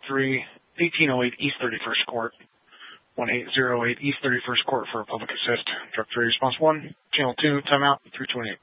1808 East 31st Court, 1808 East 31st Court for a public assist. Drug free response 1, channel 2, timeout 328.